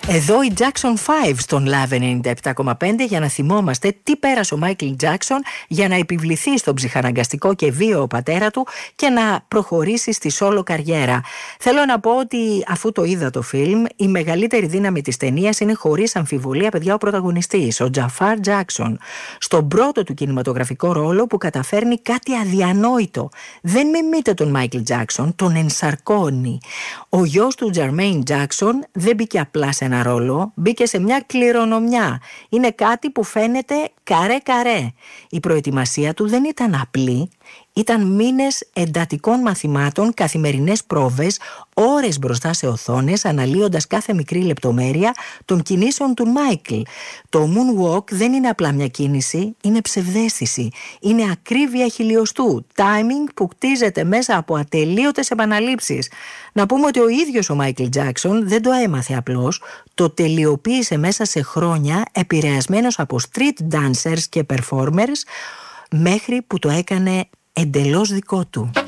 Εδώ η Jackson 5 στον Love 97,5 για να θυμόμαστε τι πέρασε ο Michael Jackson για να επιβληθεί στον ψυχαναγκαστικό και βίαιο πατέρα του και να προχωρήσει στη solo καριέρα. Θέλω να πω ότι αφού το είδα το φιλμ, η μεγαλύτερη δύναμη της ταινίας είναι χωρίς αμφιβολία, παιδιά, ο πρωταγωνιστής, ο Jafar Jackson, στον πρώτο του κινηματογραφικό ρόλο που καταφέρνει κάτι αδιανόητο. Δεν μιμείται τον Michael Jackson, τον ενσαρκώνει. Ο γιος του Jermaine Jackson δεν μπήκε απλά σε ένα ρόλο, μπήκε σε μια κληρονομιά. Είναι κάτι που φαίνεται καρέ-καρέ. Η προετοιμασία του δεν ήταν απλή. Ήταν μήνες εντατικών μαθημάτων, καθημερινές πρόβες, ώρες μπροστά σε οθόνες, αναλύοντας κάθε μικρή λεπτομέρεια των κινήσεων του Μάικλ. Το moonwalk δεν είναι απλά μια κίνηση, είναι ψευδαίσθηση. Είναι ακρίβεια χιλιοστού, timing που κτίζεται μέσα από ατελείωτες επαναλήψεις. Να πούμε ότι ο ίδιος ο Μάικλ Τζάκσον δεν το έμαθε απλώς, το τελειοποίησε μέσα σε χρόνια, επηρεασμένος από street dancers και performers, μέχρι που το έκανε εντελώς δικό του.